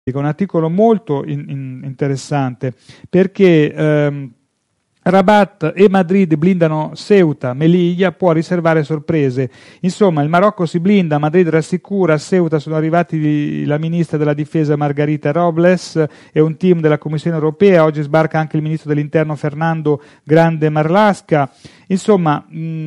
un articolo molto interessante, perché Rabat e Madrid blindano Ceuta, Melilla può riservare sorprese. Insomma, il Marocco si blinda, Madrid rassicura, a Ceuta sono arrivati la ministra della difesa Margarita Robles e un team della Commissione europea, oggi sbarca anche il ministro dell'interno Fernando Grande Marlaska. Insomma,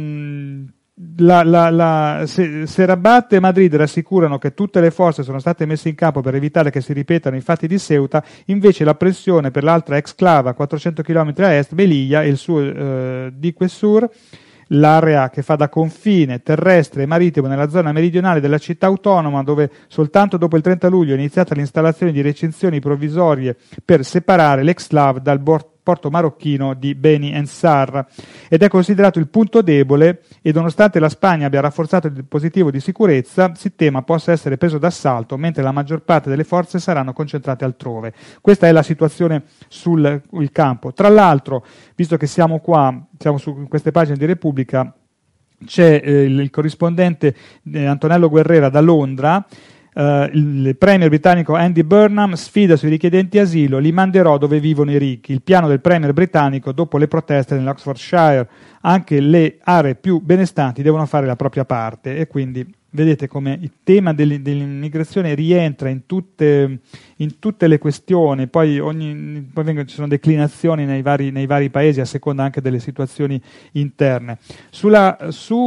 se Rabat e Madrid rassicurano che tutte le forze sono state messe in campo per evitare che si ripetano i fatti di Ceuta, invece la pressione per l'altra exclave a 400 km a est, Melilla e il suo Dique Sur, l'area che fa da confine terrestre e marittimo nella zona meridionale della città autonoma, dove soltanto dopo il 30 luglio è iniziata l'installazione di recinzioni provvisorie per separare l'exclave dal porto marocchino di Beni Ensar, ed è considerato il punto debole, e nonostante la Spagna abbia rafforzato il dispositivo di sicurezza, si tema possa essere preso d'assalto, mentre la maggior parte delle forze saranno concentrate altrove. Questa è la situazione sul campo. Tra l'altro, visto che siamo su queste pagine di Repubblica, c'è il corrispondente Antonello Guerrera da Londra. Il premier britannico Andy Burnham sfida sui richiedenti asilo, li manderò dove vivono i ricchi. Il piano del premier britannico dopo le proteste nell'Oxfordshire. Anche le aree più benestanti devono fare la propria parte, e quindi vedete come il tema dell'immigrazione rientra in tutte le questioni. Poi ci sono declinazioni nei vari paesi a seconda anche delle situazioni interne. Sulla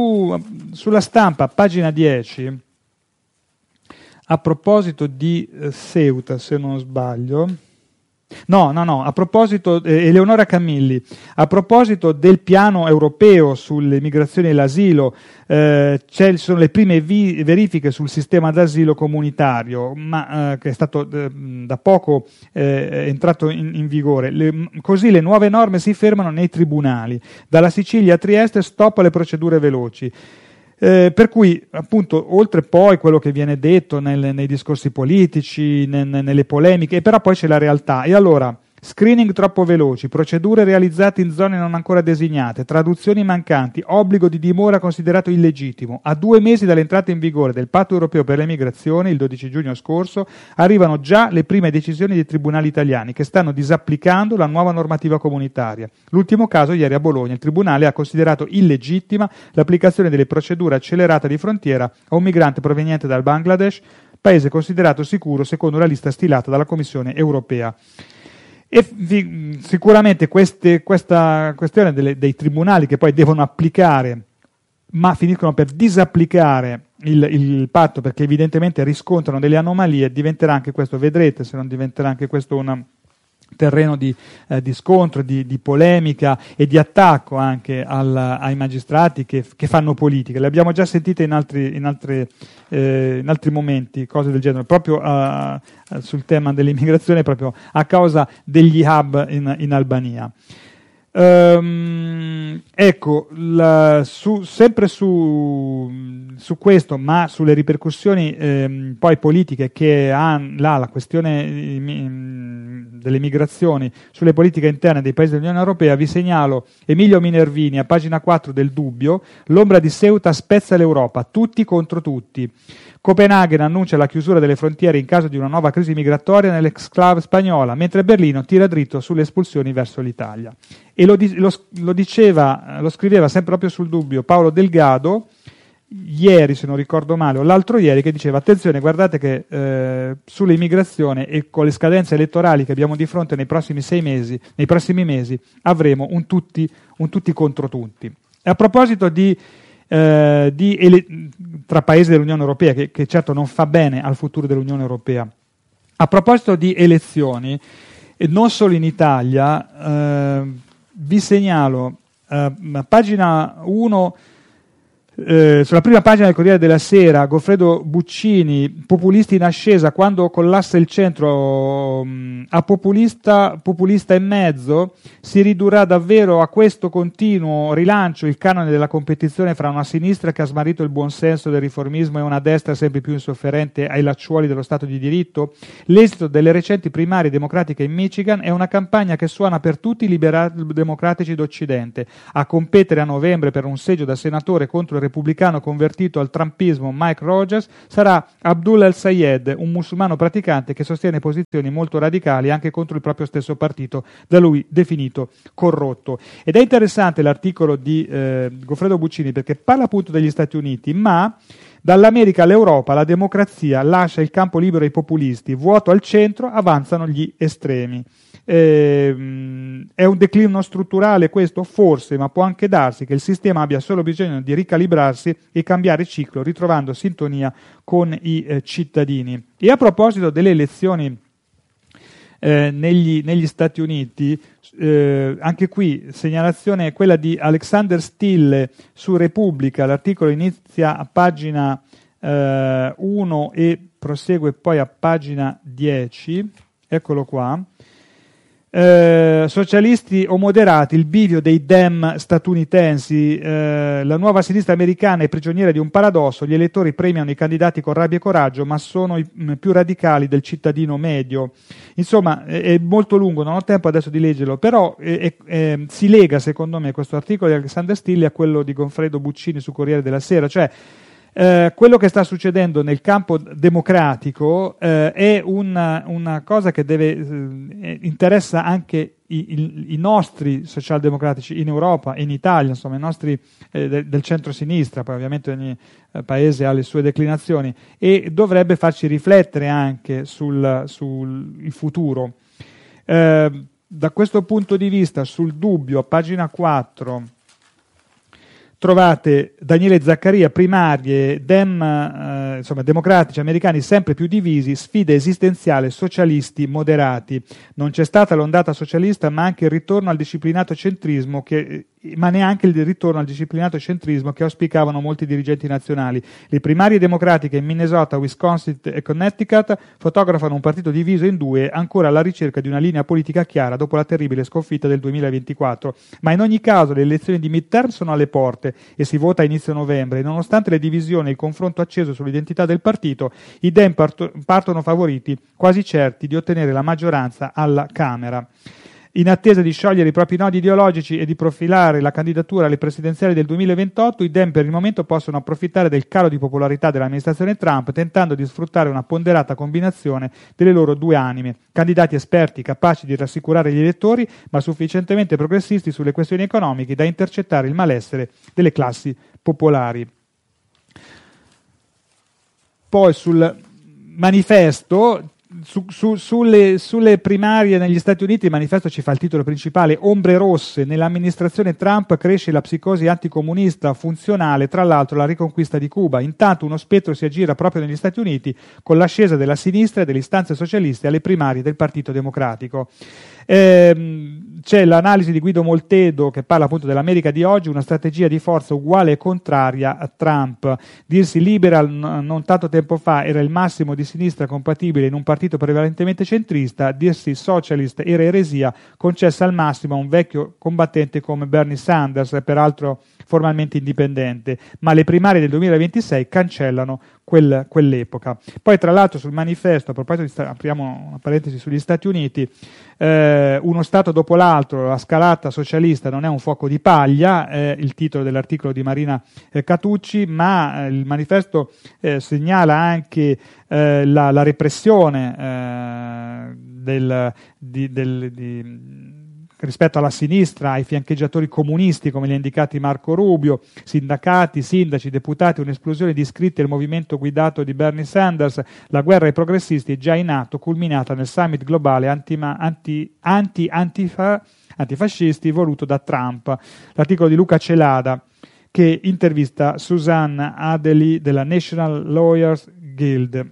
Stampa, pagina 10, a proposito di Ceuta, se non sbaglio, a proposito, Eleonora Camilli, a proposito del piano europeo sulle migrazioni e l'asilo, ci sono le prime verifiche sul sistema d'asilo comunitario, che è stato da poco entrato in vigore. Così le nuove norme si fermano nei tribunali. Dalla Sicilia a Trieste stop alle procedure veloci. Per cui, appunto, oltre poi quello che viene detto nei discorsi politici, nelle polemiche, però poi c'è la realtà. E allora, screening troppo veloci, procedure realizzate in zone non ancora designate, traduzioni mancanti, obbligo di dimora considerato illegittimo. A 2 mesi dall'entrata in vigore del Patto europeo per le migrazioni, il 12 giugno scorso, arrivano già le prime decisioni dei tribunali italiani che stanno disapplicando la nuova normativa comunitaria. L'ultimo caso ieri a Bologna, il tribunale ha considerato illegittima l'applicazione delle procedure accelerate di frontiera a un migrante proveniente dal Bangladesh, paese considerato sicuro secondo la lista stilata dalla Commissione europea. E sicuramente questa questione dei tribunali che poi devono applicare, ma finiscono per disapplicare il patto perché evidentemente riscontrano delle anomalie, diventerà anche questo, vedrete se non diventerà anche questo un terreno di scontro, di polemica e di attacco anche ai magistrati che fanno politica. Le abbiamo già sentite in altri momenti, cose del genere, proprio sul tema dell'immigrazione, proprio a causa degli hub in Albania. Ecco, sempre su questo, ma sulle ripercussioni poi politiche che ha la questione delle migrazioni sulle politiche interne dei paesi dell'Unione Europea, vi segnalo Emilio Minervini a pagina 4 del Dubbio: l'ombra di Ceuta spezza l'Europa, tutti contro tutti. Copenaghen annuncia la chiusura delle frontiere in caso di una nuova crisi migratoria nell'exclave spagnola, mentre Berlino tira dritto sulle espulsioni verso l'Italia. E lo scriveva sempre proprio sul Dubbio Paolo Delgado, ieri se non ricordo male, o l'altro ieri, che diceva: attenzione, guardate che sull'immigrazione e con le scadenze elettorali che abbiamo di fronte nei prossimi mesi, avremo un tutti contro tutti. E a proposito tra paesi dell'Unione Europea, che certo non fa bene al futuro dell'Unione Europea, a proposito di elezioni, e non solo in Italia, vi segnalo pagina 1, sulla prima pagina del Corriere della Sera, Goffredo Buccini: populisti in ascesa, quando collassa il centro a populista e mezzo, si ridurrà davvero a questo continuo rilancio il canone della competizione fra una sinistra che ha smarrito il buonsenso del riformismo e una destra sempre più insofferente ai lacciuoli dello Stato di diritto? L'esito delle recenti primarie democratiche in Michigan è una campagna che suona per tutti i liberal democratici d'Occidente. A competere a novembre per un seggio da senatore contro il repubblicano convertito al trumpismo Mike Rogers, sarà Abdullah el-Sayed, un musulmano praticante che sostiene posizioni molto radicali anche contro il proprio stesso partito, da lui definito corrotto. Ed è interessante l'articolo di Goffredo Buccini perché parla appunto degli Stati Uniti, ma dall'America all'Europa la democrazia lascia il campo libero ai populisti, vuoto al centro, avanzano gli estremi. È un declino strutturale questo? Forse, ma può anche darsi che il sistema abbia solo bisogno di ricalibrarsi e cambiare ciclo, ritrovando sintonia con i cittadini. E a proposito delle elezioni negli Stati Uniti, anche qui segnalazione quella di Alexander Stille su Repubblica, l'articolo inizia a pagina 1 e prosegue poi a pagina 10, eccolo qua. Socialisti o moderati, il bivio dei Dem statunitensi, la nuova sinistra americana è prigioniera di un paradosso, gli elettori premiano i candidati con rabbia e coraggio ma sono i più radicali del cittadino medio. Insomma, è molto lungo, non ho tempo adesso di leggerlo, però si lega secondo me questo articolo di Alexander Stille a quello di Goffredo Buccini su Corriere della Sera, cioè quello che sta succedendo nel campo democratico è una cosa che interessa anche i nostri socialdemocratici in Europa e in Italia, insomma i nostri del centro-sinistra, poi ovviamente ogni paese ha le sue declinazioni, e dovrebbe farci riflettere anche sul futuro. Da questo punto di vista, sul dubbio, a pagina 4, trovate Daniele Zaccaria, primarie, democratici americani sempre più divisi, sfida esistenziale, socialisti moderati. Non c'è stata l'ondata socialista, ma anche il ritorno al disciplinato centrismo ma neanche il ritorno al disciplinato centrismo che auspicavano molti dirigenti nazionali. Le primarie democratiche in Minnesota, Wisconsin e Connecticut fotografano un partito diviso in due, ancora alla ricerca di una linea politica chiara dopo la terribile sconfitta del 2024. Ma in ogni caso le elezioni di midterm sono alle porte e si vota a inizio novembre, e nonostante le divisioni e il confronto acceso sull'identità del partito, i Dem partono favoriti, quasi certi di ottenere la maggioranza alla Camera. In attesa di sciogliere i propri nodi ideologici e di profilare la candidatura alle presidenziali del 2028, i Dem per il momento possono approfittare del calo di popolarità dell'amministrazione Trump, tentando di sfruttare una ponderata combinazione delle loro due anime: candidati esperti capaci di rassicurare gli elettori, ma sufficientemente progressisti sulle questioni economiche da intercettare il malessere delle classi popolari. Poi sul manifesto, sulle primarie negli Stati Uniti, il manifesto ci fa il titolo principale: ombre rosse, nell'amministrazione Trump cresce la psicosi anticomunista funzionale, tra l'altro la riconquista di Cuba. Intanto uno spettro si aggira proprio negli Stati Uniti con l'ascesa della sinistra e delle istanze socialiste alle primarie del Partito Democratico. C'è l'analisi di Guido Moltedo che parla appunto dell'America di oggi, una strategia di forza uguale e contraria a Trump. Dirsi liberal non tanto tempo fa era il massimo di sinistra compatibile in un partito prevalentemente centrista, dirsi socialist era eresia concessa al massimo a un vecchio combattente come Bernie Sanders, peraltro formalmente indipendente, ma le primarie del 2026 cancellano quell'epoca. Poi tra l'altro sul manifesto, a proposito apriamo una parentesi sugli Stati Uniti, uno Stato dopo l'altro, la scalata socialista non è un fuoco di paglia, il titolo dell'articolo di Marina Catucci, ma il manifesto segnala anche la repressione rispetto alla sinistra, ai fiancheggiatori comunisti come li ha indicati Marco Rubio, sindacati, sindaci, deputati, un'esplosione di iscritti al movimento guidato di Bernie Sanders, la guerra ai progressisti è già in atto, culminata nel summit globale antifascisti voluto da Trump. L'articolo di Luca Celada che intervista Susan Adeli della National Lawyers Guild.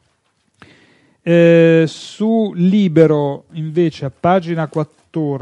Su Libero invece a pagina 14,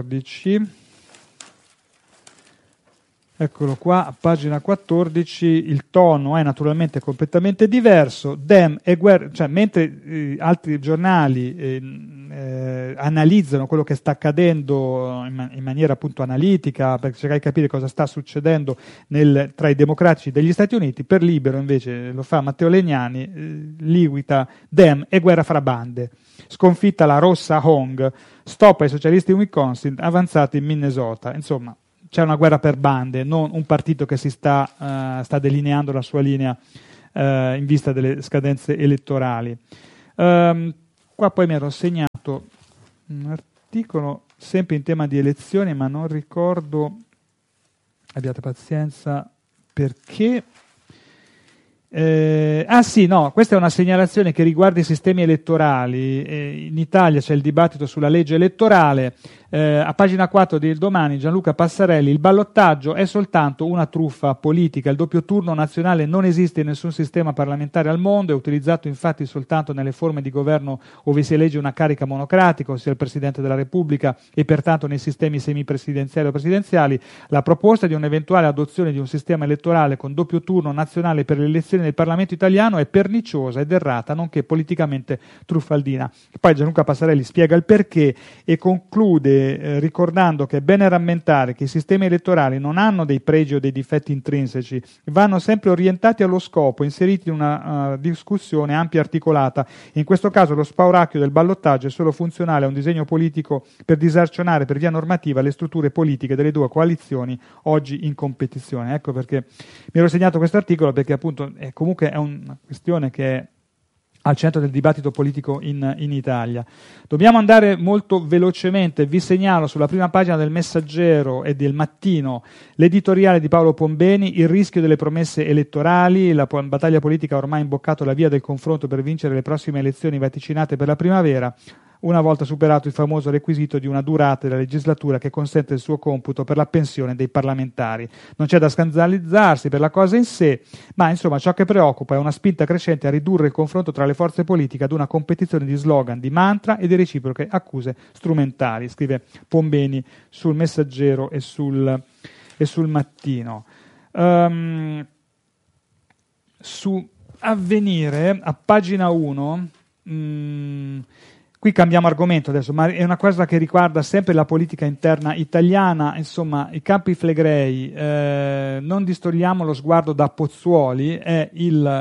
eccolo qua, a pagina 14 il tono è naturalmente completamente diverso. Dem e guerra, cioè mentre altri giornali analizzano quello che sta accadendo in maniera appunto analitica per cercare di capire cosa sta succedendo tra i democratici degli Stati Uniti, per Libero invece lo fa Matteo Legnani, liquida Dem e guerra fra bande. Sconfitta la rossa Hong, stop ai socialisti in Wisconsin, avanzati in Minnesota. Insomma, c'è una guerra per bande, non un partito che si sta delineando la sua linea in vista delle scadenze elettorali. Qua poi mi ero segnato un articolo sempre in tema di elezioni, ma non ricordo, abbiate pazienza, perché... questa è una segnalazione che riguarda i sistemi elettorali. In Italia c'è il dibattito sulla legge elettorale. A pagina 4 di Il Domani, Gianluca Passarelli: il ballottaggio è soltanto una truffa politica, il doppio turno nazionale non esiste in nessun sistema parlamentare al mondo, è utilizzato infatti soltanto nelle forme di governo ove si elegge una carica monocratica, ossia il Presidente della Repubblica, e pertanto nei sistemi semipresidenziali o presidenziali. La proposta di un'eventuale adozione di un sistema elettorale con doppio turno nazionale per le elezioni del Parlamento italiano è perniciosa ed errata, nonché politicamente truffaldina. Poi Gianluca Passarelli spiega il perché e conclude ricordando che è bene rammentare che i sistemi elettorali non hanno dei pregi o dei difetti intrinseci, vanno sempre orientati allo scopo, inseriti in una discussione ampia e articolata. In questo caso lo spauracchio del ballottaggio è solo funzionale a un disegno politico per disarcionare per via normativa le strutture politiche delle due coalizioni oggi in competizione. Ecco perché mi ero segnato questo articolo, perché appunto comunque è una questione che è al centro del dibattito politico in Italia. Dobbiamo andare molto velocemente. Vi segnalo sulla prima pagina del Messaggero e del Mattino l'editoriale di Paolo Pombeni: il rischio delle promesse elettorali, la battaglia politica ha ormai imboccato la via del confronto per vincere le prossime elezioni vaticinate per la primavera, una volta superato il famoso requisito di una durata della legislatura che consente il suo computo per la pensione dei parlamentari. Non c'è da scandalizzarsi per la cosa in sé, ma insomma ciò che preoccupa è una spinta crescente a ridurre il confronto tra le forze politiche ad una competizione di slogan, di mantra e di reciproche accuse strumentali, scrive Pombeni sul Messaggero e sul Mattino. Su Avvenire, a pagina 1, qui cambiamo argomento adesso, ma è una cosa che riguarda sempre la politica interna italiana. Insomma, i Campi Flegrei, non distogliamo lo sguardo da Pozzuoli, è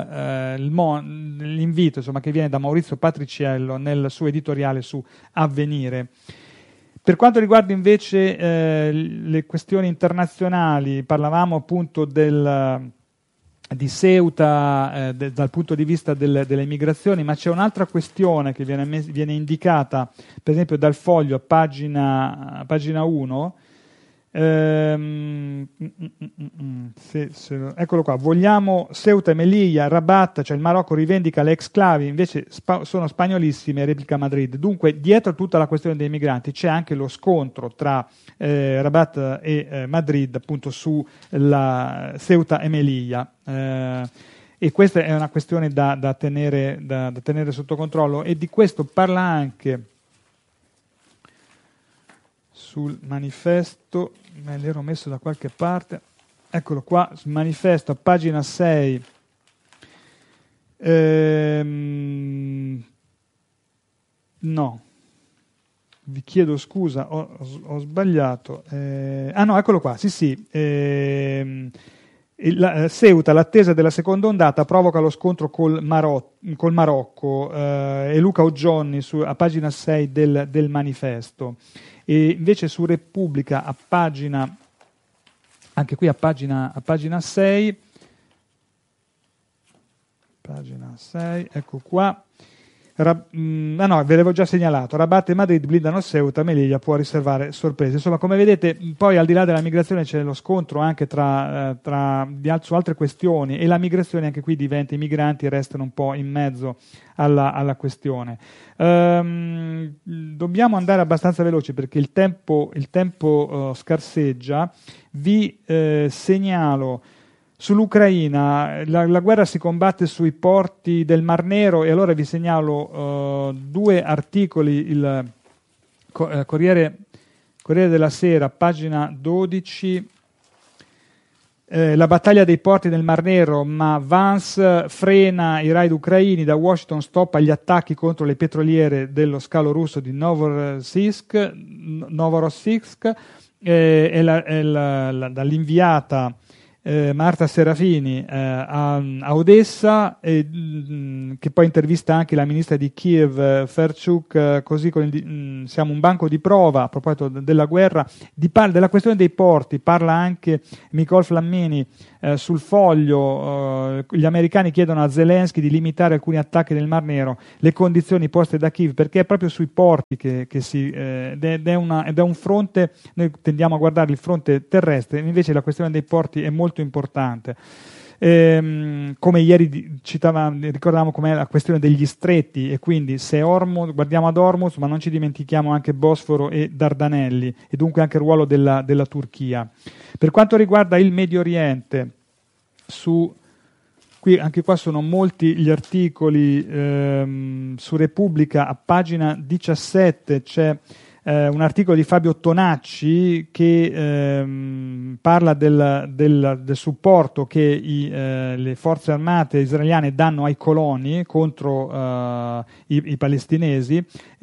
l'invito insomma, che viene da Maurizio Patriciello nel suo editoriale su Avvenire. Per quanto riguarda invece le questioni internazionali, parlavamo appunto di Ceuta dal punto di vista delle migrazioni, ma c'è un'altra questione che viene indicata per esempio dal Foglio a pagina 1, eccolo qua: vogliamo Ceuta e Melilla, Rabat, cioè il Marocco rivendica le exclavi, invece sono spagnolissime, replica Madrid. Dunque dietro tutta la questione dei migranti c'è anche lo scontro tra Rabat e Madrid appunto su la Ceuta e Melilla, e questa è una questione da tenere sotto controllo, e di questo parla anche sul Manifesto. Me l'ero messo da qualche parte, eccolo qua, sul Manifesto a pagina 6, no, vi chiedo scusa, ho sbagliato, eccolo qua, sì, Ceuta, l'attesa della seconda ondata provoca lo scontro col Marocco, e Luca Oggioni a pagina 6 del Manifesto. E invece su Repubblica anche qui a pagina 6, ecco qua, ve l'avevo già segnalato: Rabat e Madrid blindano Ceuta, Melilla può riservare sorprese. Insomma, come vedete, poi al di là della migrazione c'è lo scontro anche su altre questioni, e la migrazione anche qui diventa, i migranti restano un po' in mezzo alla questione. Dobbiamo andare abbastanza veloci perché il tempo scarseggia. Vi segnalo sull'Ucraina: la guerra si combatte sui porti del Mar Nero, e allora vi segnalo due articoli. Il Corriere della Sera, pagina 12, la battaglia dei porti del Mar Nero, ma Vance frena i raid ucraini, da Washington stoppa gli attacchi contro le petroliere dello scalo russo di Novorossiysk, dall'inviata Marta Serafini a Odessa, che poi intervista anche la ministra di Kiev Ferchuk, così siamo un banco di prova a proposito della guerra, della questione dei porti, parla anche Nicole Flammini sul Foglio. Gli americani chiedono a Zelensky di limitare alcuni attacchi nel Mar Nero, le condizioni poste da Kiev, perché è proprio sui porti che ed è un fronte, noi tendiamo a guardare il fronte terrestre, invece la questione dei porti è molto importante. Come ieri ricordavamo com'è la questione degli stretti, e quindi se Hormuz, guardiamo ad Hormuz, ma non ci dimentichiamo anche Bosforo e Dardanelli, e dunque anche il ruolo della Turchia. Per quanto riguarda il Medio Oriente, anche qua sono molti gli articoli. Su Repubblica a pagina 17 c'è un articolo di Fabio Tonacci che parla del supporto che le forze armate israeliane danno ai coloni contro i palestinesi,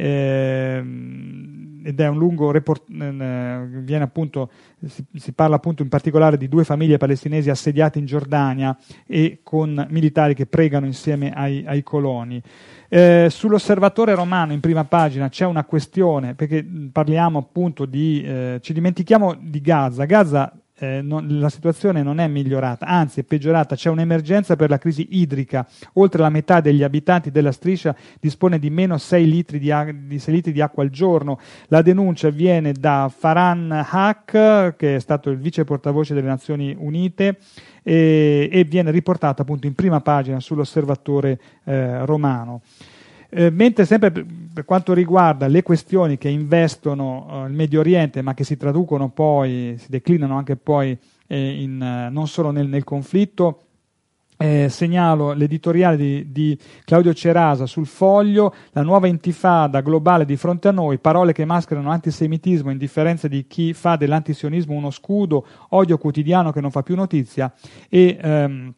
ed è un lungo viene appunto, si parla appunto in particolare di 2 famiglie palestinesi assediate in Giordania e con militari che pregano insieme ai coloni. Sull'Osservatore Romano in prima pagina c'è una questione, perché parliamo appunto ci dimentichiamo di Gaza. La situazione non è migliorata, anzi è peggiorata. C'è un'emergenza per la crisi idrica. Oltre la metà degli abitanti della striscia dispone di meno 6 litri di acqua al giorno. La denuncia viene da Farhan Haq, che è stato il vice portavoce delle Nazioni Unite, e viene riportata appunto in prima pagina sull'Osservatore Romano. Mentre sempre per quanto riguarda le questioni che investono il Medio Oriente, ma che si traducono poi, si declinano anche poi non solo nel conflitto, segnalo l'editoriale di Claudio Cerasa sul Foglio, la nuova intifada globale di fronte a noi, parole che mascherano antisemitismo, indifferenza di chi fa dell'antisionismo uno scudo, odio quotidiano che non fa più notizia, e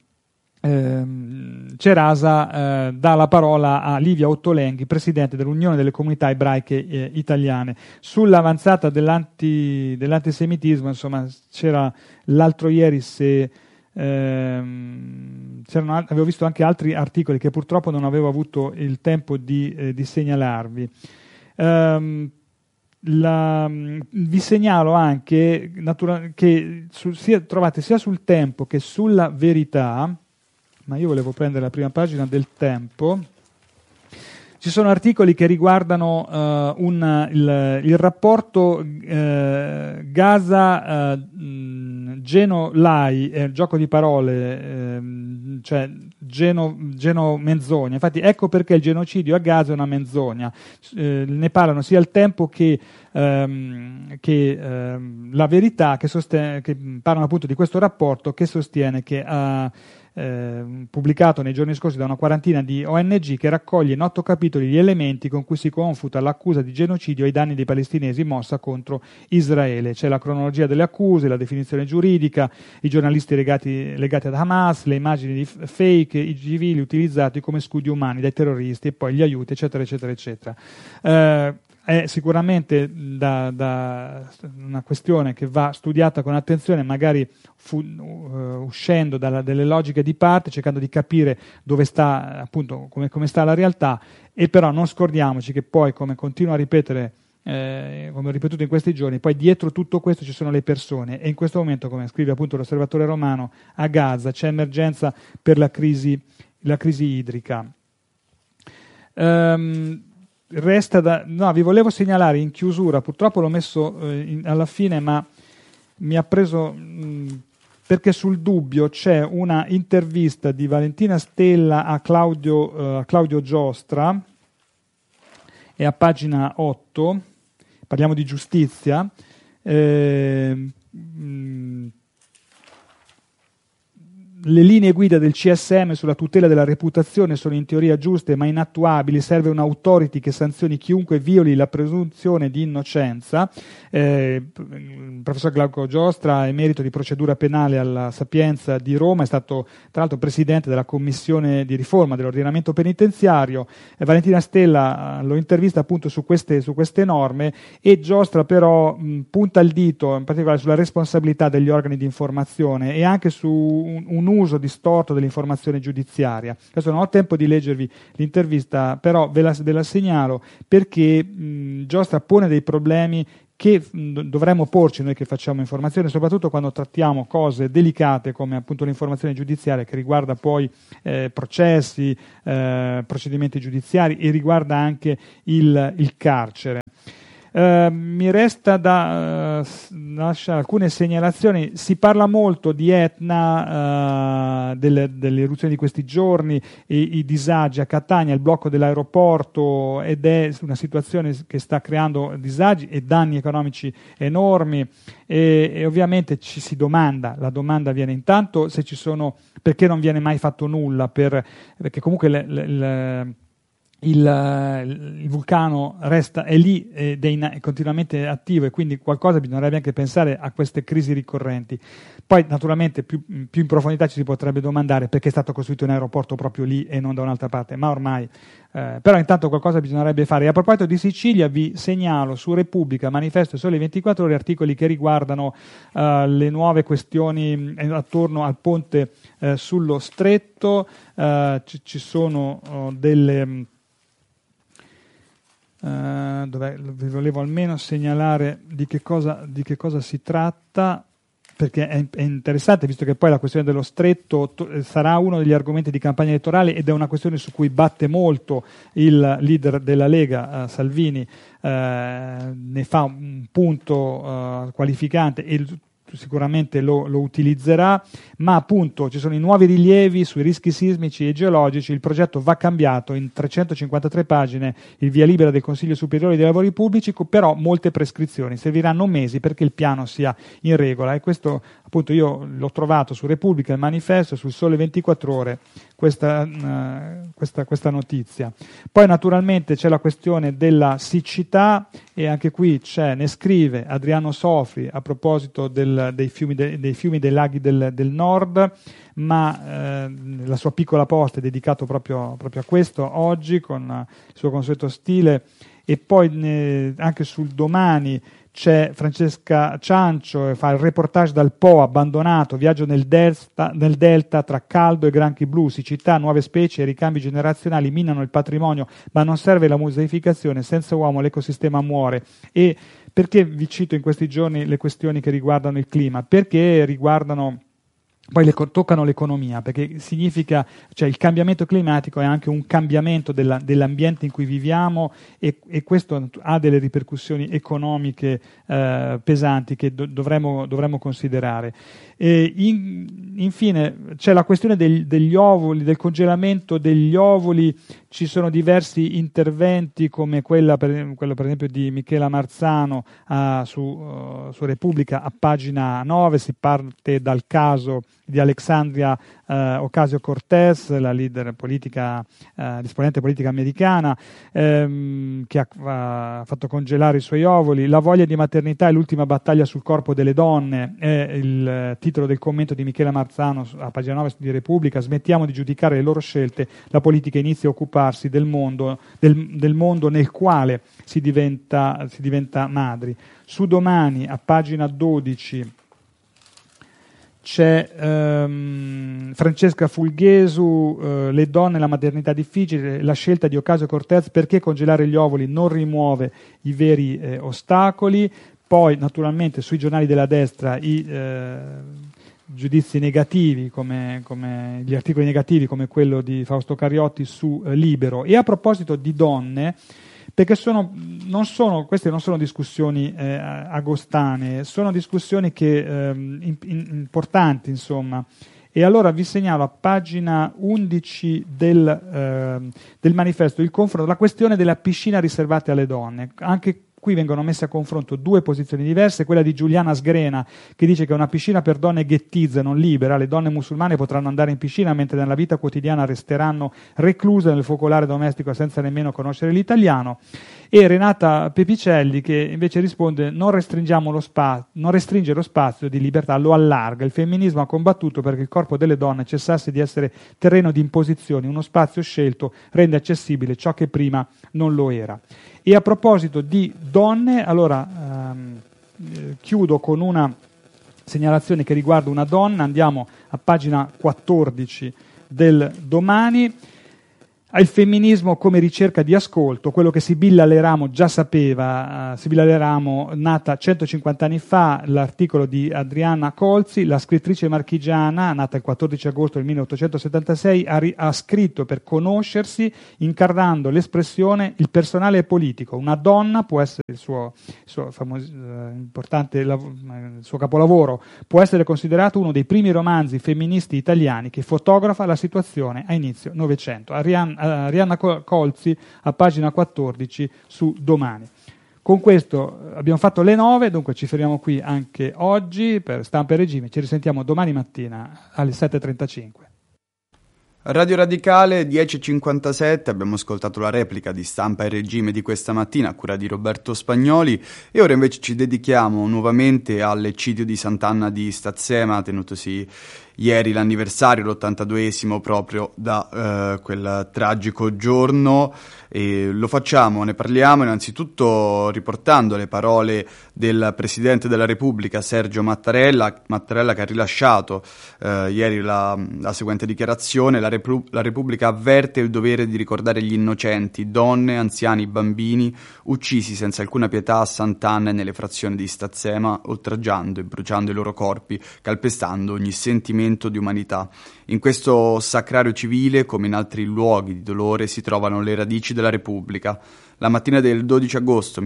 Cerasa dà la parola a Livia Ottolenghi, presidente dell'Unione delle Comunità Ebraiche Italiane. Sull'avanzata dell'antisemitismo, insomma, c'era l'altro ieri, avevo visto anche altri articoli che purtroppo non avevo avuto il tempo di segnalarvi. Vi segnalo anche che trovate sia sul Tempo che sulla Verità, ma io volevo prendere la prima pagina del Tempo. Ci sono articoli che riguardano il rapporto Gaza-Geno-Lai, gioco di parole, cioè Geno-menzogna. Infatti ecco perché il genocidio a Gaza è una menzogna. Ne parlano sia il Tempo che la Verità, che parlano appunto di questo rapporto che sostiene che pubblicato nei giorni scorsi da una quarantina di ONG, che raccoglie in 8 capitoli gli elementi con cui si confuta l'accusa di genocidio ai danni dei palestinesi mossa contro Israele. C'è la cronologia delle accuse, la definizione giuridica, i giornalisti legati ad Hamas, le immagini di fake, i civili utilizzati come scudi umani dai terroristi e poi gli aiuti, eccetera, eccetera, eccetera. È sicuramente una questione che va studiata con attenzione, magari uscendo dalle logiche di parte, cercando di capire dove sta, appunto, come sta la realtà, e però non scordiamoci che poi, come continuo a ripetere, come ho ripetuto in questi giorni, poi dietro tutto questo ci sono le persone, e in questo momento, come scrive appunto l'Osservatore Romano, a Gaza c'è emergenza per la crisi idrica. Vi volevo segnalare in chiusura, purtroppo l'ho messo alla fine, ma mi ha preso perché sul Dubbio c'è una intervista di Valentina Stella a Claudio Giostra, è a pagina 8, parliamo di giustizia. le linee guida del CSM sulla tutela della reputazione sono in teoria giuste ma inattuabili, serve un'autority che sanzioni chiunque violi la presunzione di innocenza. Il professor Glauco Giostra, emerito di procedura penale alla Sapienza di Roma, è stato tra l'altro presidente della commissione di riforma dell'ordinamento penitenziario. Valentina Stella lo intervista appunto su queste norme, e Giostra però punta il dito in particolare sulla responsabilità degli organi di informazione e anche su un uso distorto dell'informazione giudiziaria. Adesso non ho tempo di leggervi l'intervista, però ve la segnalo perché Giostra pone dei problemi che dovremmo porci noi che facciamo informazione, soprattutto quando trattiamo cose delicate come appunto l'informazione giudiziaria, che riguarda poi processi, procedimenti giudiziari, e riguarda anche il carcere. Mi resta da lasciare alcune segnalazioni. Si parla molto di Etna, delle eruzioni di questi giorni, i disagi a Catania, il blocco dell'aeroporto, ed è una situazione che sta creando disagi e danni economici enormi, e ovviamente ci si domanda, la domanda viene intanto se ci sono, perché non viene mai fatto nulla, perché comunque il vulcano è lì ed è continuamente attivo, e quindi qualcosa bisognerebbe anche pensare a queste crisi ricorrenti. Poi naturalmente più in profondità ci si potrebbe domandare perché è stato costruito un aeroporto proprio lì e non da un'altra parte, ma ormai però intanto qualcosa bisognerebbe fare. E a proposito di Sicilia vi segnalo su Repubblica, Manifesto e Sole 24 Ore articoli che riguardano le nuove questioni attorno al ponte sullo Stretto. Ci sono delle vi volevo almeno segnalare di che cosa si tratta, perché è interessante, visto che poi la questione dello Stretto sarà uno degli argomenti di campagna elettorale, ed è una questione su cui batte molto il leader della Lega, Salvini, ne fa un punto qualificante e sicuramente lo utilizzerà, ma appunto ci sono i nuovi rilievi sui rischi sismici e geologici. Il progetto va cambiato in 353 pagine, il via libera del Consiglio Superiore dei Lavori Pubblici, però molte prescrizioni, serviranno mesi perché il piano sia in regola, e questo appunto io l'ho trovato su Repubblica, il Manifesto, sul Sole 24 Ore questa notizia. Poi naturalmente c'è la questione della siccità, e anche qui ne scrive Adriano Sofri a proposito dei fiumi dei laghi del nord, ma la sua piccola posta è dedicato proprio a questo oggi con il suo consueto stile. E poi anche sul Domani c'è Francesca Ciancio, fa il reportage dal Po abbandonato, viaggio nel delta tra caldo e granchi blu, siccità, nuove specie e ricambi generazionali minano il patrimonio, ma non serve la museificazione, senza uomo l'ecosistema muore. E perché vi cito in questi giorni le questioni che riguardano il clima? Perché riguardano, poi toccano l'economia, perché significa, il cambiamento climatico è anche un cambiamento dell'ambiente in cui viviamo, e questo ha delle ripercussioni economiche pesanti che dovremmo considerare. Infine c'è la questione degli ovuli, del congelamento degli ovuli. Ci sono diversi interventi, come quello per esempio di Michela Marzano su Repubblica a pagina 9. Si parte dal caso di Alexandria Ocasio-Cortez, la leader politica, l'esponente politica americana, che ha fatto congelare i suoi ovuli. La voglia di maternità è l'ultima battaglia sul corpo delle donne, è il titolo del commento di Michela Marzano a pagina 9 di Repubblica. Smettiamo di giudicare le loro scelte, la politica inizia a occuparsi del mondo nel quale si diventa madri. Su Domani, a pagina 12, c'è Francesca Fulghesu, le donne e la maternità difficile, la scelta di Ocasio-Cortez, perché congelare gli ovuli non rimuove i veri ostacoli. Poi naturalmente sui giornali della destra i giudizi negativi, come gli articoli negativi, come quello di Fausto Cariotti su Libero. E a proposito di donne, perché queste non sono discussioni agostane, sono discussioni importanti, insomma. E allora vi segnalo a pagina 11 del Manifesto il confronto, la questione della piscina riservata alle donne. Anche qui vengono messe a confronto due posizioni diverse, quella di Giuliana Sgrena, che dice che una piscina per donne ghettizza, non libera, le donne musulmane potranno andare in piscina mentre nella vita quotidiana resteranno recluse nel focolare domestico senza nemmeno conoscere l'italiano, e Renata Pepicelli che invece risponde: non restringe lo spazio di libertà, lo allarga. Il femminismo ha combattuto perché il corpo delle donne cessasse di essere terreno di imposizioni, uno spazio scelto rende accessibile ciò che prima non lo era. E a proposito di donne, allora chiudo con una segnalazione che riguarda una donna, andiamo a pagina 14 del Domani. Il femminismo come ricerca di ascolto, quello che Sibilla Leramo già sapeva, Sibilla Leramo nata 150 anni fa, l'articolo di Adriana Colzi, la scrittrice marchigiana, nata il 14 agosto del 1876, ha scritto per conoscersi incarnando l'espressione il personale è politico, una donna può essere il suo importante il suo capolavoro, può essere considerato uno dei primi romanzi femministi italiani che fotografa la situazione a inizio Novecento. Arianna Colzi a pagina 14 su Domani. Con questo abbiamo fatto le 9, dunque ci fermiamo qui anche oggi per Stampa e Regime. Ci risentiamo domani mattina alle 7.35. Radio Radicale 10.57, abbiamo ascoltato la replica di Stampa e Regime di questa mattina a cura di Roberto Spagnoli e ora invece ci dedichiamo nuovamente all'eccidio di Sant'Anna di Stazzema, tenutosi ieri l'anniversario, l'82esimo proprio da quel tragico giorno, e lo facciamo, ne parliamo innanzitutto riportando le parole del Presidente della Repubblica Sergio Mattarella che ha rilasciato ieri la seguente dichiarazione: la Repubblica avverte il dovere di ricordare gli innocenti, donne, anziani, bambini, uccisi senza alcuna pietà a Sant'Anna e nelle frazioni di Stazzema, oltraggiando e bruciando i loro corpi, calpestando ogni sentimento di umanità. In questo sacrario civile, come in altri luoghi di dolore, si trovano le radici della Repubblica. La mattina del 12 agosto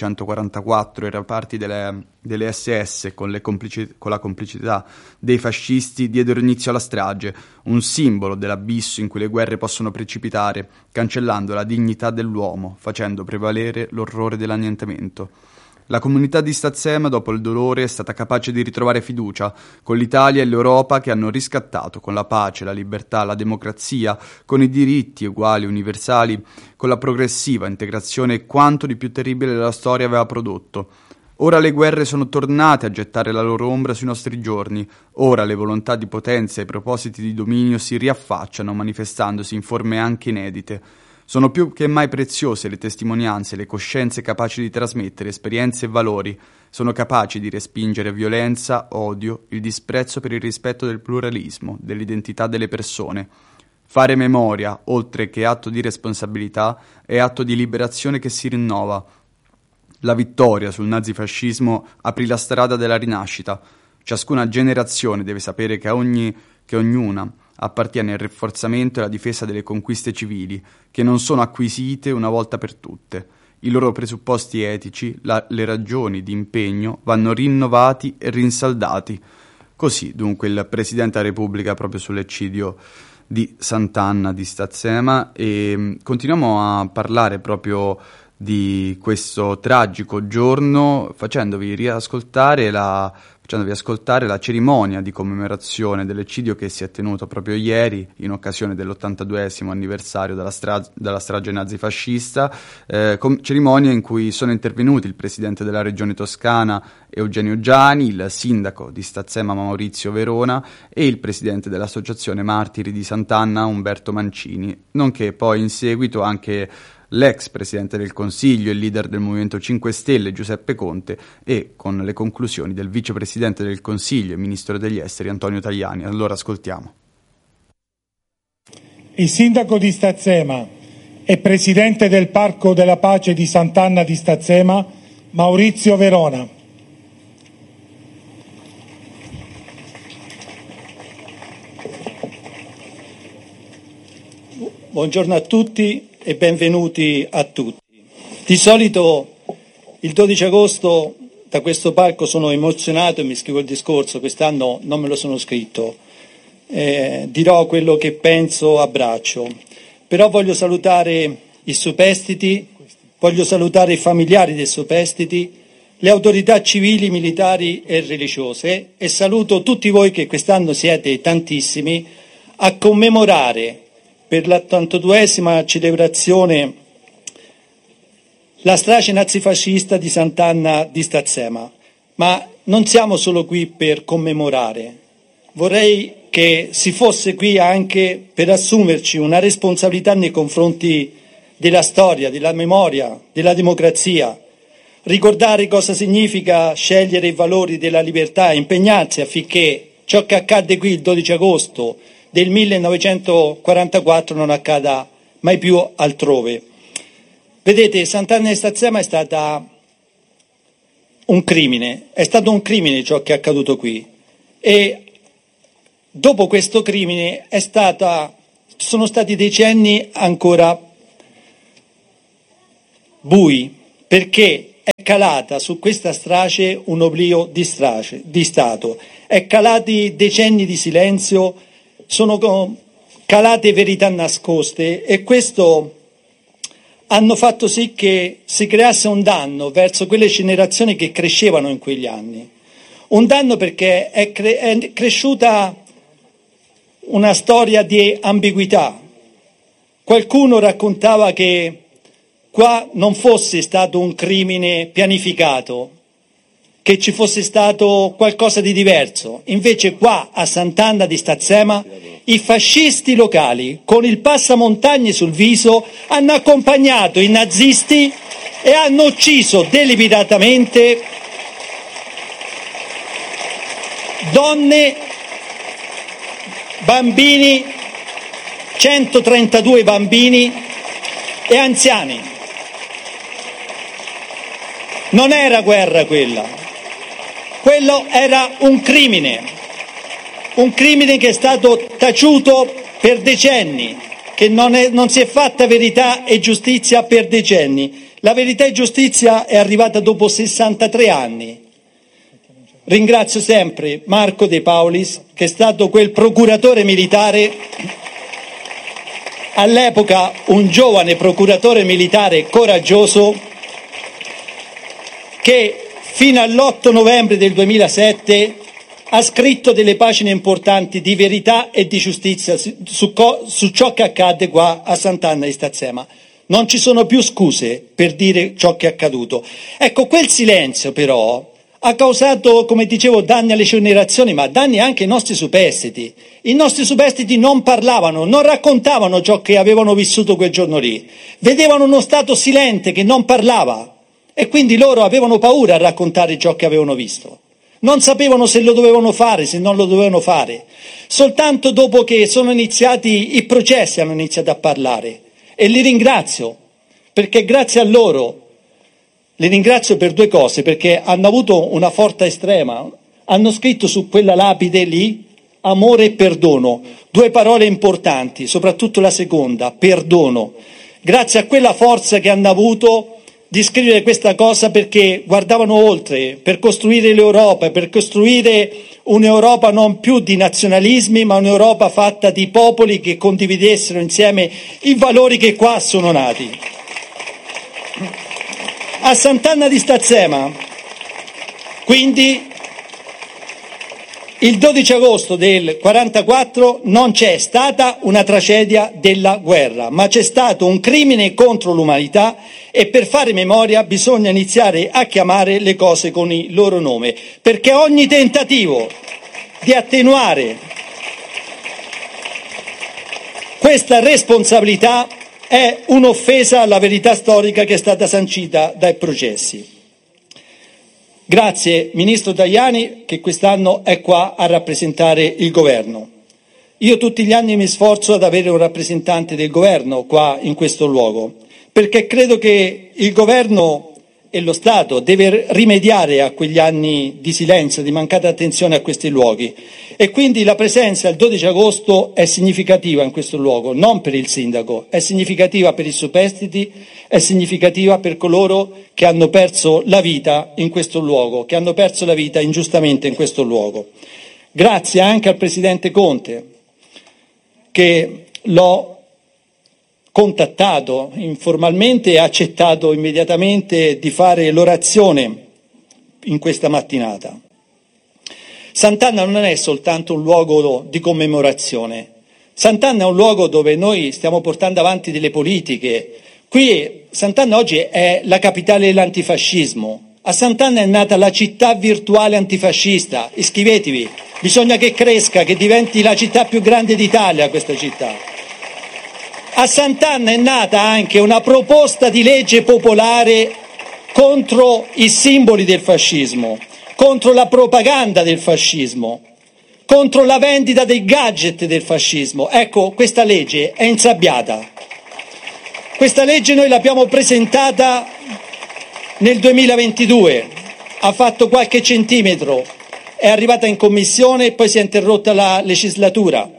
1944 i reparti delle SS, con la complicità dei fascisti, diedero inizio alla strage, un simbolo dell'abisso in cui le guerre possono precipitare, cancellando la dignità dell'uomo, facendo prevalere l'orrore dell'annientamento. La comunità di Stazzema, dopo il dolore, è stata capace di ritrovare fiducia con l'Italia e l'Europa che hanno riscattato con la pace, la libertà, la democrazia, con i diritti uguali, universali, con la progressiva integrazione quanto di più terribile la storia aveva prodotto. Ora le guerre sono tornate a gettare la loro ombra sui nostri giorni, ora le volontà di potenza e i propositi di dominio si riaffacciano manifestandosi in forme anche inedite. Sono più che mai preziose le testimonianze, le coscienze capaci di trasmettere esperienze e valori, sono capaci di respingere violenza, odio, il disprezzo per il rispetto del pluralismo, dell'identità delle persone. Fare memoria, oltre che atto di responsabilità, è atto di liberazione che si rinnova. La vittoria sul nazifascismo aprì la strada della rinascita. Ciascuna generazione deve sapere che ognuna appartiene al rafforzamento e alla difesa delle conquiste civili, che non sono acquisite una volta per tutte. I loro presupposti etici, le ragioni di impegno vanno rinnovati e rinsaldati. Così, dunque, il Presidente della Repubblica proprio sull'eccidio di Sant'Anna di Stazzema, e continuiamo a parlare proprio di questo tragico giorno facendovi ascoltare la cerimonia di commemorazione dell'eccidio che si è tenuto proprio ieri in occasione dell'82esimo anniversario della strage nazifascista, cerimonia in cui sono intervenuti il Presidente della Regione Toscana Eugenio Giani, il Sindaco di Stazzema Maurizio Verona e il Presidente dell'Associazione Martiri di Sant'Anna Umberto Mancini, nonché poi in seguito anche l'ex Presidente del Consiglio e leader del Movimento 5 Stelle Giuseppe Conte e con le conclusioni del Vicepresidente del Consiglio e Ministro degli Esteri Antonio Tajani. Allora ascoltiamo. Il Sindaco di Stazzema e Presidente del Parco della Pace di Sant'Anna di Stazzema Maurizio Verona. Buongiorno a tutti e benvenuti a tutti. Di solito il 12 agosto da questo palco sono emozionato e mi scrivo il discorso, quest'anno non me lo sono scritto, dirò quello che penso a braccio, però voglio salutare i superstiti voglio salutare i familiari dei superstiti, le autorità civili, militari e religiose e saluto tutti voi che quest'anno siete tantissimi a commemorare per l'82esima celebrazione la strage nazifascista di Sant'Anna di Stazzema. Ma non siamo solo qui per commemorare, vorrei che si fosse qui anche per assumerci una responsabilità nei confronti della storia, della memoria, della democrazia, ricordare cosa significa scegliere i valori della libertà e impegnarsi affinché ciò che accadde qui il 12 agosto del 1944 non accada mai più altrove. Vedete, Sant'Anna di Stazzema è stata un crimine, è stato un crimine ciò che è accaduto qui e dopo questo crimine sono stati decenni ancora bui, perché è calata su questa strage un oblio di Stato, è calati decenni di silenzio, sono calate verità nascoste e questo hanno fatto sì che si creasse un danno verso quelle generazioni che crescevano in quegli anni. Un danno perché è cresciuta una storia di ambiguità. Qualcuno raccontava che qua non fosse stato un crimine pianificato, che ci fosse stato qualcosa di diverso. Invece qua a Sant'Anna di Stazzema i fascisti locali con il passamontagne sul viso hanno accompagnato i nazisti e hanno ucciso deliberatamente donne, bambini, 132 bambini e anziani. Non era guerra quella, quello era un crimine che è stato taciuto per decenni, che non si è fatta verità e giustizia per decenni. La verità e giustizia è arrivata dopo 63 anni. Ringrazio sempre Marco De Paulis, che è stato quel procuratore militare, all'epoca un giovane procuratore militare coraggioso, che fino all'8 novembre del 2007 ha scritto delle pagine importanti di verità e di giustizia su ciò che accadde qua a Sant'Anna di Stazzema. Non ci sono più scuse per dire ciò che è accaduto. Ecco, quel silenzio però ha causato, come dicevo, danni alle generazioni, ma danni anche ai nostri superstiti. I nostri superstiti non parlavano, non raccontavano ciò che avevano vissuto quel giorno lì. Vedevano uno Stato silente che non parlava e quindi loro avevano paura a raccontare ciò che avevano visto. Non sapevano se lo dovevano fare, se non lo dovevano fare. Soltanto dopo che sono iniziati i processi hanno iniziato a parlare. E li ringrazio, perché grazie a loro, li ringrazio per due cose, perché hanno avuto una forza estrema, hanno scritto su quella lapide lì amore e perdono, due parole importanti, soprattutto la seconda, perdono. Grazie a quella forza che hanno avuto di scrivere questa cosa, perché guardavano oltre, per costruire l'Europa, per costruire un'Europa non più di nazionalismi, ma un'Europa fatta di popoli che condividessero insieme i valori che qua sono nati. A Sant'Anna di Stazzema, quindi, il 12 agosto del 1944 non c'è stata una tragedia della guerra, ma c'è stato un crimine contro l'umanità e per fare memoria bisogna iniziare a chiamare le cose con il loro nome, perché ogni tentativo di attenuare questa responsabilità è un'offesa alla verità storica che è stata sancita dai processi. Grazie Ministro Tajani, che quest'anno è qua a rappresentare il Governo. Io tutti gli anni mi sforzo ad avere un rappresentante del Governo qua in questo luogo, perché credo che il Governo e lo Stato deve rimediare a quegli anni di silenzio, di mancata attenzione a questi luoghi. E quindi la presenza il 12 agosto è significativa in questo luogo, non per il sindaco, è significativa per i superstiti, è significativa per coloro che hanno perso la vita in questo luogo, che hanno perso la vita ingiustamente in questo luogo. Grazie anche al Presidente Conte, che l'ho contattato informalmente e ha accettato immediatamente di fare l'orazione in questa mattinata. Sant'Anna non è soltanto un luogo di commemorazione. Sant'Anna è un luogo dove noi stiamo portando avanti delle politiche. Qui Sant'Anna oggi è la capitale dell'antifascismo. A Sant'Anna è nata la città virtuale antifascista. Iscrivetevi, bisogna che cresca, che diventi la città più grande d'Italia questa città. A Sant'Anna è nata anche una proposta di legge popolare contro i simboli del fascismo, contro la propaganda del fascismo, contro la vendita dei gadget del fascismo. Ecco, questa legge è insabbiata. Questa legge noi l'abbiamo presentata nel 2022, ha fatto qualche centimetro, è arrivata in commissione e poi si è interrotta la legislatura.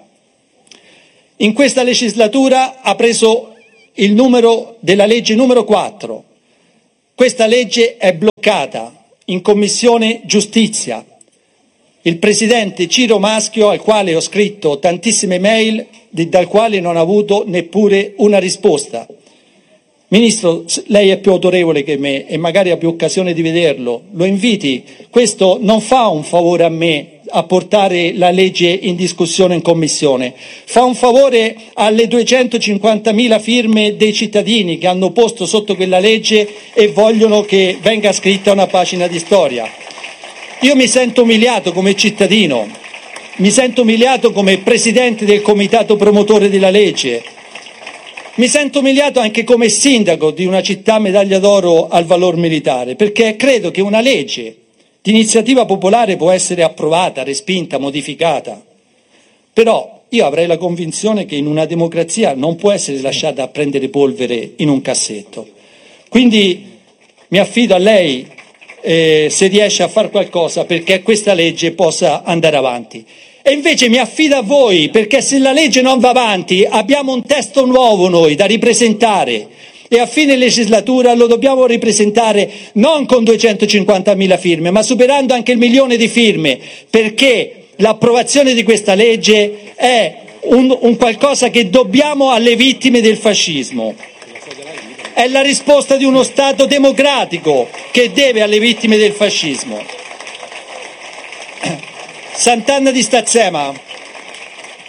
In questa legislatura ha preso il numero della legge numero 4. Questa legge è bloccata in Commissione Giustizia. Il presidente Ciro Maschio, al quale ho scritto tantissime mail, dal quale non ho avuto neppure una risposta. Ministro, lei è più autorevole che me e magari ha più occasione di vederlo. Lo inviti. Questo non fa un favore a me a portare la legge in discussione in commissione. Fa un favore alle 250.000 firme dei cittadini che hanno posto sotto quella legge e vogliono che venga scritta una pagina di storia. Io mi sento umiliato come cittadino, mi sento umiliato come presidente del comitato promotore della legge, mi sento umiliato anche come sindaco di una città medaglia d'oro al valor militare, perché credo che una legge di iniziativa popolare può essere approvata, respinta, modificata, però io avrei la convinzione che in una democrazia non può essere lasciata a prendere polvere in un cassetto. Quindi mi affido a lei se riesce a fare qualcosa perché questa legge possa andare avanti. E invece mi affido a voi, perché se la legge non va avanti abbiamo un testo nuovo noi da ripresentare e a fine legislatura lo dobbiamo ripresentare non con 250.000 firme, ma superando anche il 1.000.000 di firme, perché l'approvazione di questa legge è un qualcosa che dobbiamo alle vittime del fascismo. È la risposta di uno Stato democratico che deve alle vittime del fascismo. Sant'Anna di Stazzema